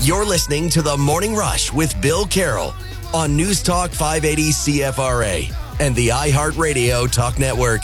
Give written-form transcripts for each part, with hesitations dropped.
You're listening to The Morning Rush with Bill Carroll on News Talk 580 CFRA and the iHeartRadio Talk Network.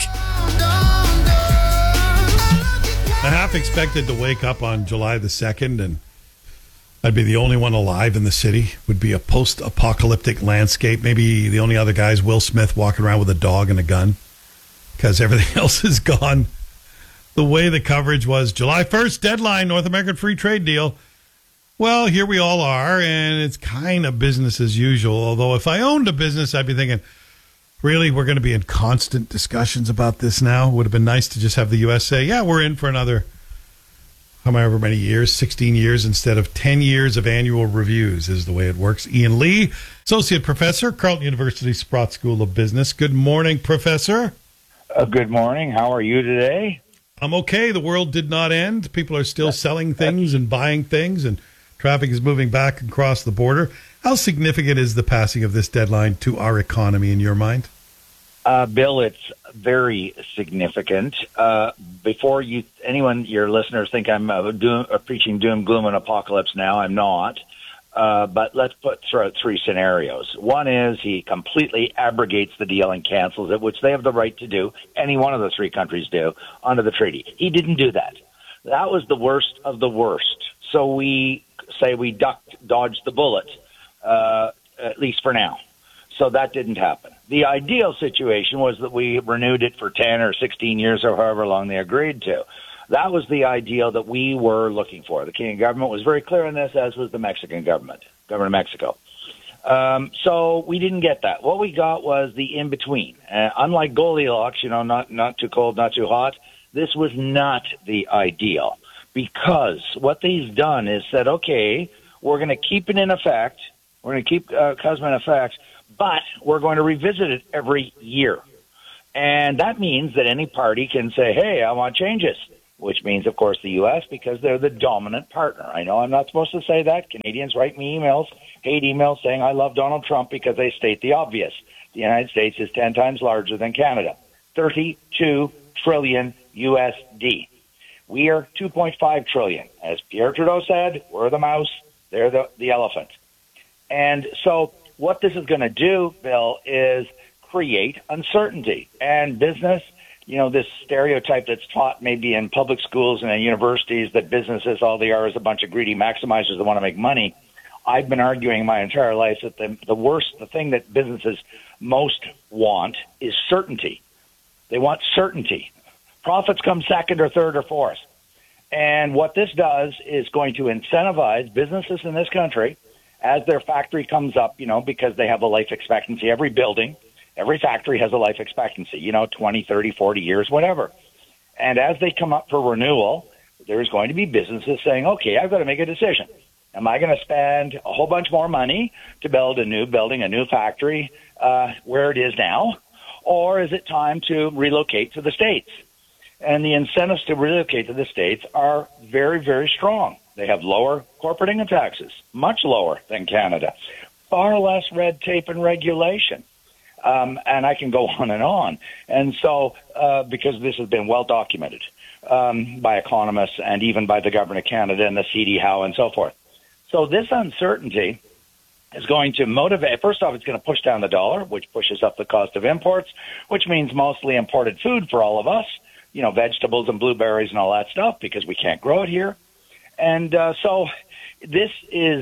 I half expected to wake up on July the 2nd and I'd be the only one alive in the city. Would be a post-apocalyptic landscape. Maybe the only other guy is Will Smith walking around with a dog and a gun because everything else is gone. The way the coverage was, July 1st, deadline, North American Free Trade Deal. Well, here we all are, and it's kind of business as usual. Although if I owned a business, I'd be thinking, really, we're going to be in constant discussions about this now? Would have been nice to just have the U.S. say, yeah, we're in for another however many years, 16 years instead of 10 years of annual reviews is the way it works. Ian Lee, Associate Professor, Carleton University Sprott School of Business. Good morning, Professor. Good morning. How are you today? I'm okay. The world did not end. People are still selling things and buying things, and traffic is moving back across the border. How significant is the passing of this deadline to our economy in your mind? Bill, it's very significant. Before your listeners think I'm preaching doom, gloom, and apocalypse now, I'm not. But let's put three scenarios. One is he completely abrogates the deal and cancels it, which they have the right to do. Any one of the three countries do under the treaty. He didn't do that. That was the worst of the worst. So we say we dodged the bullet, at least for now. So that didn't happen. The ideal situation was that we renewed it for 10 or 16 years or however long they agreed to. That was the ideal that we were looking for. The Canadian government was very clear on this, as was the Mexican government of Mexico. So we didn't get that. What we got was the in-between. Unlike Goldilocks, not too cold, not too hot, this was not the ideal. Because what they've done is said, okay, we're going to keep it in effect. We're going to keep CUSMA in effect, but we're going to revisit it every year. And that means that any party can say, hey, I want changes, which means, of course, the U.S., because they're the dominant partner. I know I'm not supposed to say that. Canadians write me hate emails saying I love Donald Trump because they state the obvious. The United States is 10 times larger than Canada, 32 trillion USD. We are 2.5 trillion. As Pierre Trudeau said, we're the mouse, they're the elephant. And so what this is going to do, Bill, is create uncertainty. And business, this stereotype that's taught maybe in public schools and in universities that businesses, all they are is a bunch of greedy maximizers that want to make money. I've been arguing my entire life that the thing that businesses most want is certainty. They want certainty. Profits come second or third or fourth. And what this does is going to incentivize businesses in this country as their factory comes up, because they have a life expectancy. Every building, every factory has a life expectancy, 20, 30, 40 years, whatever. And as they come up for renewal, there's going to be businesses saying, okay, I've got to make a decision. Am I going to spend a whole bunch more money to build a new building, a new factory where it is now? Or is it time to relocate to the States? And the incentives to relocate to the States are very, very strong. They have lower corporate income taxes, much lower than Canada, far less red tape and regulation. And I can go on and on. And so, because this has been well documented by economists and even by the government of Canada and the CD Howe and so forth. So this uncertainty is going to motivate. First off, it's going to push down the dollar, which pushes up the cost of imports, which means mostly imported food for all of us. Vegetables and blueberries and all that stuff, because we can't grow it here. And so this is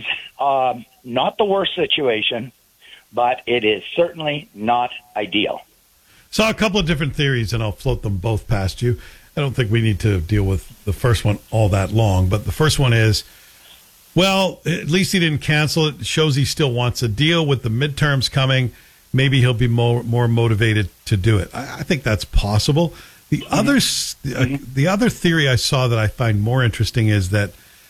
not the worst situation, but it is certainly not ideal. Saw a couple of different theories, and I'll float them both past you. I don't think we need to deal with the first one all that long, but the first one is, well, at least he didn't cancel it. It shows he still wants a deal with the midterms coming. Maybe he'll be more motivated to do it. I think that's possible. The other theory I saw that I find more interesting is that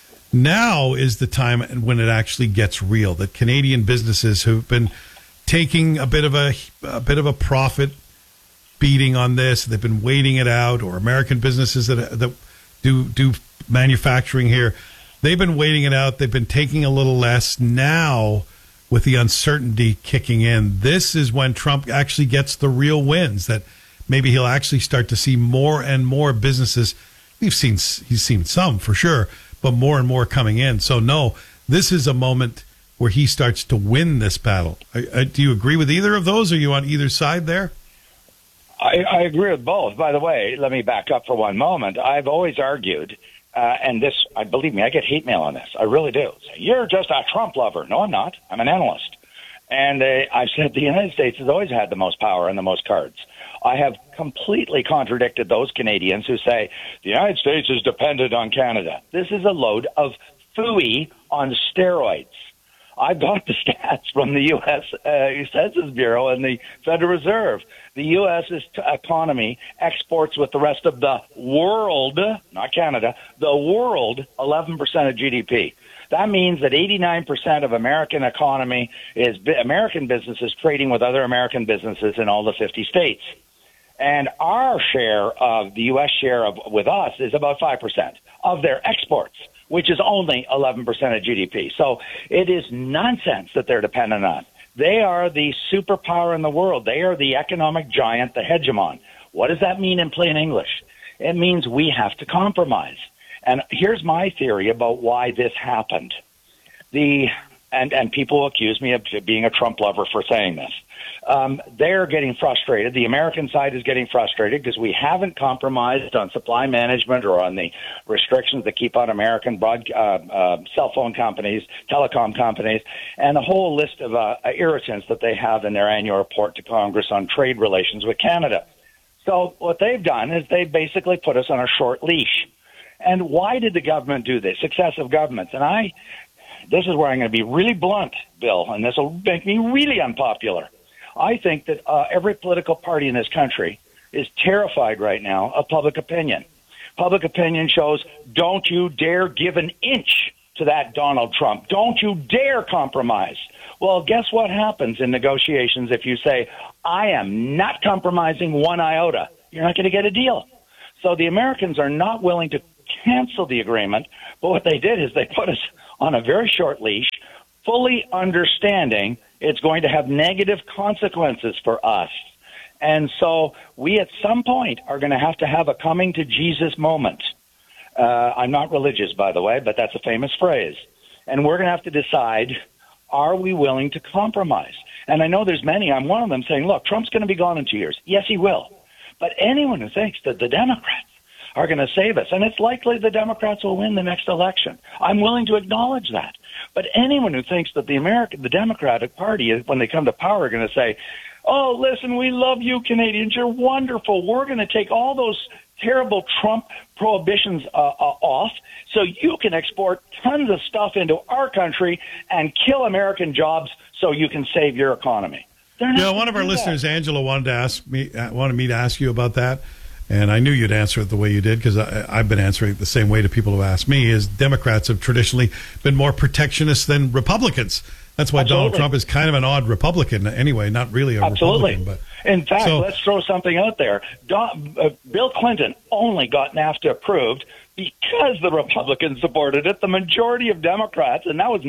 now is the time when it actually gets real. That Canadian businesses who've been taking a bit of a profit beating on this, they've been waiting it out, or American businesses that do manufacturing here, they've been waiting it out. They've been taking a little less. Now, with the uncertainty kicking in, this is when Trump actually gets the real wins. That maybe he'll actually start to see more and more businesses. He's seen some for sure, but more and more coming in. So no, this is a moment where he starts to win this battle. Do you agree with either of those? Are you on either side there? I agree with both. By the way, let me back up for one moment. I've always argued, and this, believe me, I get hate mail on this. I really do. You're just a Trump lover. No, I'm not. I'm an analyst. And I've said the United States has always had the most power and the most cards. I have completely contradicted those Canadians who say the United States is dependent on Canada. This is a load of phooey on steroids. I've got the stats from the U.S. Census Bureau and the Federal Reserve. The U.S. economy exports with the rest of the world, not Canada, the world, 11% of GDP. That means that 89% of American economy is American businesses trading with other American businesses in all the 50 states. And our share of the U.S. share with us is about 5% of their exports, which is only 11% of GDP. So it is nonsense that they're dependent on. They are the superpower in the world. They are the economic giant, the hegemon. What does that mean in plain English? It means we have to compromise. And here's my theory about why this happened. And people accuse me of being a Trump lover for saying this. They're getting frustrated. The American side is getting frustrated because we haven't compromised on supply management or on the restrictions that keep on American cell phone companies, telecom companies, and a whole list of irritants that they have in their annual report to Congress on trade relations with Canada. So what they've done is they've basically put us on a short leash. And why did the government do this? Successive governments. And this is where I'm going to be really blunt, Bill, and this will make me really unpopular. I think that every political party in this country is terrified right now of public opinion. Public opinion shows, don't you dare give an inch to that Donald Trump. Don't you dare compromise. Well, guess what happens in negotiations if you say, I am not compromising one iota? You're not going to get a deal. So the Americans are not willing to cancel the agreement, but what they did is they put us on a very short leash, fully understanding it's going to have negative consequences for us. And so we at some point are going to have a coming to Jesus moment. I'm not religious, by the way, but that's a famous phrase. And we're going to have to decide, are we willing to compromise? And I know there's many, I'm one of them, saying, look, Trump's going to be gone in 2 years. Yes, he will. But anyone who thinks that the Democrats are going to save us, and it's likely the Democrats will win the next election, I'm willing to acknowledge that. But anyone who thinks that the Democratic Party, when they come to power, are going to say, oh, listen, we love you Canadians, you're wonderful, we're going to take all those terrible Trump prohibitions off so you can export tons of stuff into our country and kill American jobs so you can save your economy. One of our listeners, Angela, wanted me to ask you about that. And I knew you'd answer it the way you did because I've been answering it the same way to people who ask me, is Democrats have traditionally been more protectionist than Republicans. That's why Absolutely. Donald Trump is kind of an odd Republican anyway, not really a Absolutely. Republican. But in fact, let's throw something out there. Bill Clinton only got NAFTA approved because the Republicans supported it. The majority of Democrats, and that was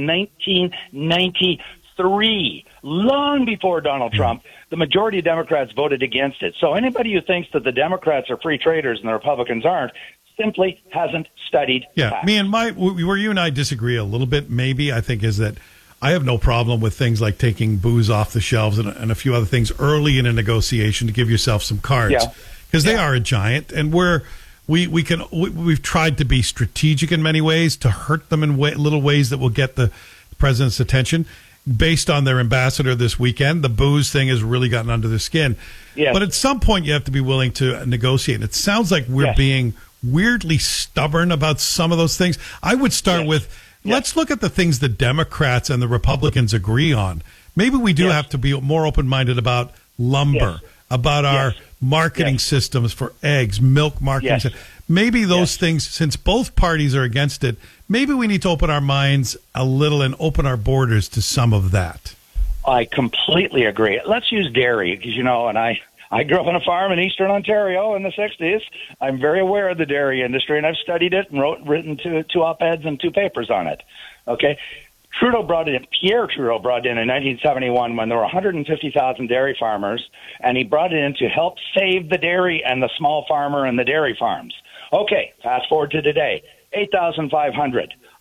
1993, long before Donald Trump, the majority of Democrats voted against it. So anybody who thinks that the Democrats are free traders and the Republicans aren't simply hasn't studied facts. Where you and I disagree a little bit, maybe, I think, is that I have no problem with things like taking booze off the shelves and a few other things early in a negotiation to give yourself some cards, because they are a giant, and we've tried to be strategic in many ways to hurt them in little ways that will get the president's attention. Based on their ambassador this weekend, the booze thing has really gotten under their skin. Yes. But at some point, you have to be willing to negotiate. It sounds like we're being weirdly stubborn about some of those things. I would start with, let's look at the things the Democrats and the Republicans agree on. Maybe we do have to be more open-minded about lumber, about our marketing systems for eggs, milk marketing. Maybe those things, since both parties are against it, maybe we need to open our minds a little and open our borders to some of that. I completely agree. Let's use dairy, because, and I grew up on a farm in eastern Ontario in the 60s. I'm very aware of the dairy industry, and I've studied it and written two op-eds and 2 papers on it. Okay? Pierre Trudeau brought it in in 1971 when there were 150,000 dairy farmers, and he brought it in to help save the dairy and the small farmer and the dairy farms. Okay, fast forward to today, 8,500.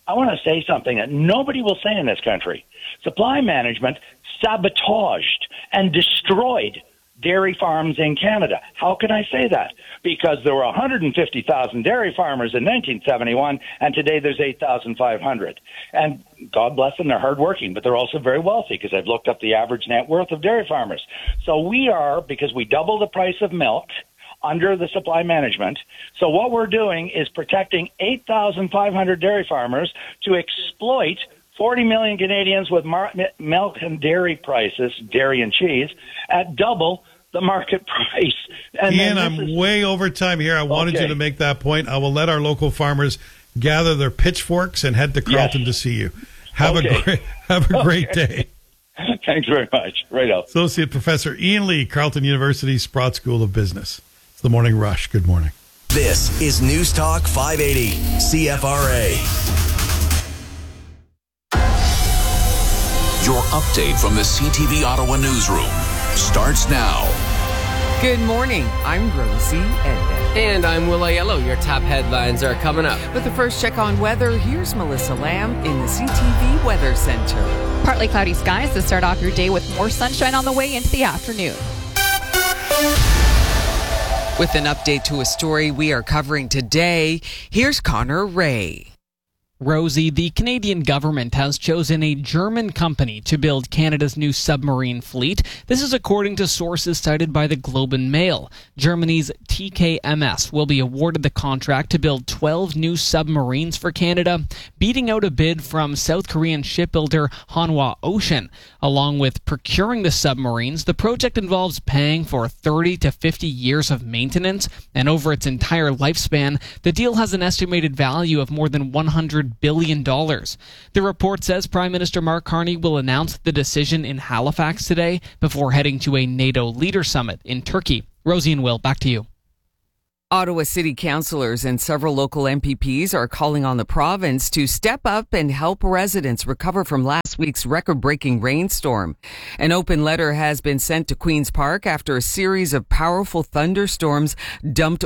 I want to say something that nobody will say in this country. Supply management sabotaged and destroyed dairy farms in Canada. How can I say that? Because there were 150,000 dairy farmers in 1971, and today there's 8,500. And God bless them, they're hardworking, but they're also very wealthy, because I've looked up the average net worth of dairy farmers. So we are, because we double the price of milk under the supply management. So what we're doing is protecting 8,500 dairy farmers to exploit 40 million Canadians with milk and dairy prices, dairy and cheese, at double the market price. And Ian, I'm way over time here. I wanted you to make that point. I will let our local farmers gather their pitchforks and head to Carleton to see you. Have a great day. Thanks very much. Right out. Associate Professor Ian Lee, Carleton University Sprott School of Business. It's the Morning Rush. Good morning. This is News Talk 580 CFRA. Your update from the CTV Ottawa newsroom starts now. Good morning. I'm Rosie Edna. And I'm Will Aiello. Your top headlines are coming up. With the first check on weather, here's Melissa Lamb in the CTV Weather Center. Partly cloudy skies to start off your day with more sunshine on the way into the afternoon. With an update to a story we are covering today, here's Connor Ray. Rosie, the Canadian government has chosen a German company to build Canada's new submarine fleet. This is according to sources cited by the Globe and Mail. Germany's TKMS will be awarded the contract to build 12 new submarines for Canada, beating out a bid from South Korean shipbuilder Hanwha Ocean. Along with procuring the submarines, the project involves paying for 30 to 50 years of maintenance, and over its entire lifespan, the deal has an estimated value of more than $100 billion. The report says Prime Minister Mark Carney will announce the decision in Halifax today before heading to a NATO leader summit in Turkey. Rosie and Will, back to you. Ottawa City councillors and several local MPPs are calling on the province to step up and help residents recover from last week's record-breaking rainstorm. An open letter has been sent to Queen's Park after a series of powerful thunderstorms dumped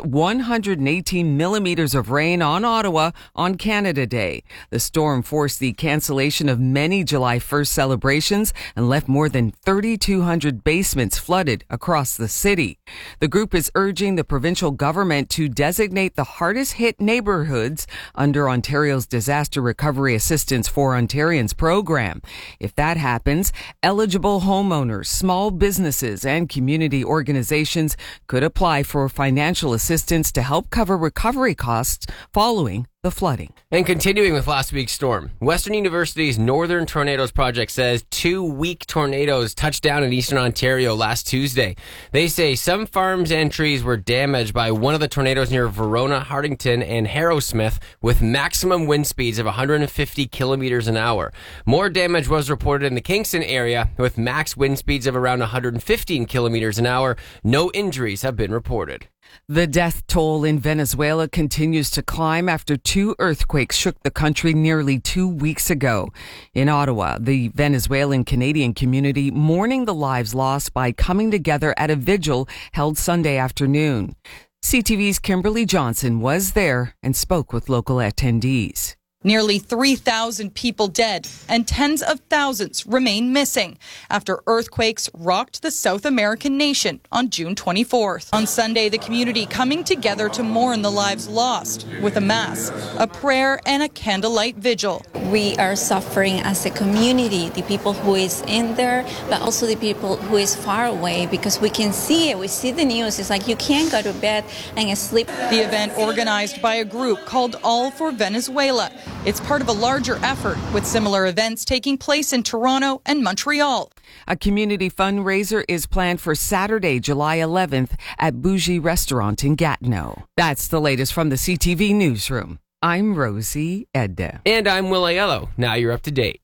118 millimeters of rain on Ottawa on Canada Day. The storm forced the cancellation of many July 1st celebrations and left more than 3,200 basements flooded across the city. The group is urging the provincial government to designate the hardest hit neighborhoods under Ontario's Disaster Recovery Assistance for Ontarians program. If that happens, eligible homeowners, small businesses, and community organizations could apply for financial assistance to help cover recovery costs following the flooding. And continuing with last week's storm, Western University's Northern Tornadoes Project says 2 weak tornadoes touched down in eastern Ontario last Tuesday. They say some farms and trees were damaged by one of the tornadoes near Verona, Hardington, and Harrowsmith with maximum wind speeds of 150 kilometers an hour. More damage was reported in the Kingston area with max wind speeds of around 115 kilometers an hour. No injuries have been reported. The death toll in Venezuela continues to climb after 2 earthquakes shook the country nearly 2 weeks ago. In Ottawa, the Venezuelan Canadian community mourning the lives lost by coming together at a vigil held Sunday afternoon. CTV's Kimberly Johnson was there and spoke with local attendees. Nearly 3,000 people dead and tens of thousands remain missing after earthquakes rocked the South American nation on June 24th. On Sunday, the community coming together to mourn the lives lost with a mass, a prayer, and a candlelight vigil. We are suffering as a community, the people who is in there, but also the people who is far away, because we can see it. We see the news. It's like you can't go to bed and sleep. The event organized by a group called All for Venezuela. It's part of a larger effort with similar events taking place in Toronto and Montreal. A community fundraiser is planned for Saturday, July 11th at Bougie Restaurant in Gatineau. That's the latest from the CTV Newsroom. I'm Rosie Edna. And I'm Will Aiello. Now you're up to date.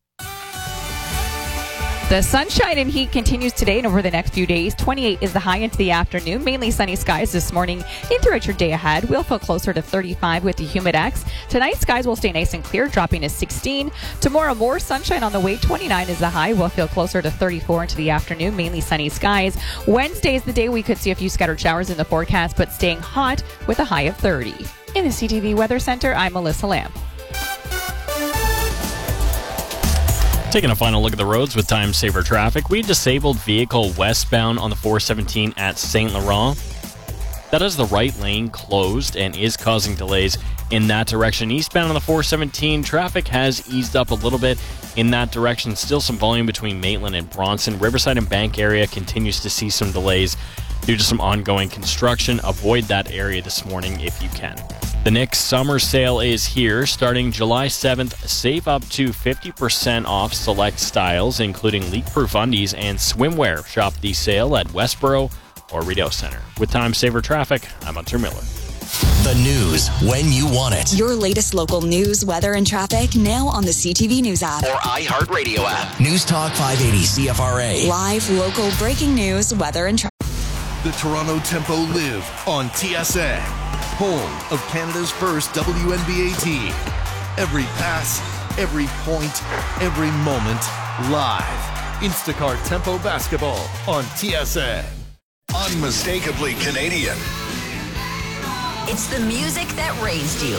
The sunshine and heat continues today and over the next few days. 28 is the high into the afternoon. Mainly sunny skies this morning and throughout your day ahead. We'll feel closer to 35 with the humidex. Tonight, skies will stay nice and clear, dropping to 16. Tomorrow, more sunshine on the way. 29 is the high. We'll feel closer to 34 into the afternoon. Mainly sunny skies. Wednesday is the day we could see a few scattered showers in the forecast, but staying hot with a high of 30. In the CTV Weather Center, I'm Melissa Lamb. Taking a final look at the roads with time saver traffic. We disabled vehicle westbound on the 417 at St. Laurent. That has the right lane closed and is causing delays in that direction. Eastbound on the 417, traffic has eased up a little bit in that direction. Still some volume between Maitland and Bronson. Riverside and Bank area continues to see some delays due to some ongoing construction. Avoid that area this morning if you can. The Nick's summer sale is here. Starting July 7th, save up to 50% off select styles, including leak-proof undies and swimwear. Shop the sale at Westboro or Rideau Center. With time saver traffic, I'm Hunter Miller. The news when you want it. Your latest local news, weather, and traffic now on the CTV News app or iHeartRadio app. News Talk 580 CFRA. Live, local, breaking news, weather, and traffic. The Toronto Tempo live on TSN, home of Canada's first WNBA team. Every pass, every point, every moment, live. Instacart Tempo basketball on TSN. Unmistakably Canadian. It's the music that raised you.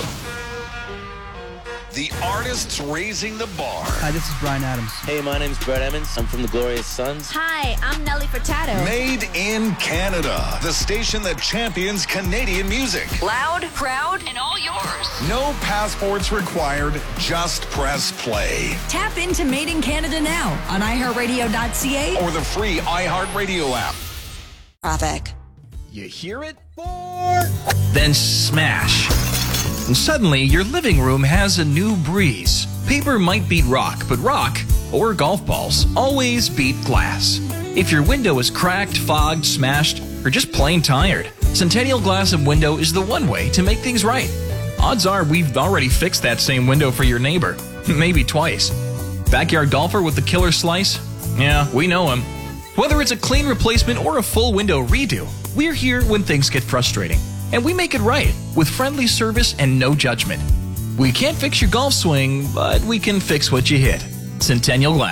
The artists raising the bar. Hi, this is Brian Adams. Hey, my name's Brett Emmons. I'm from the Glorious Sons. Hi, I'm Nelly Furtado. Made in Canada. The station that champions Canadian music. Loud, proud, and all yours. No passports required. Just press play. Tap into Made in Canada now on iHeartRadio.ca or the free iHeartRadio app. Traffic. You hear it? Then smash. And suddenly, your living room has a new breeze. Paper might beat rock, but rock, or golf balls, always beat glass. If your window is cracked, fogged, smashed, or just plain tired, Centennial Glass and Window is the one way to make things right. Odds are we've already fixed that same window for your neighbor, maybe twice. Backyard golfer with the killer slice? Yeah, we know him. Whether it's a clean replacement or a full window redo, we're here when things get frustrating. And we make it right with friendly service and no judgment. We can't fix your golf swing, but we can fix what you hit. Centennial Glass.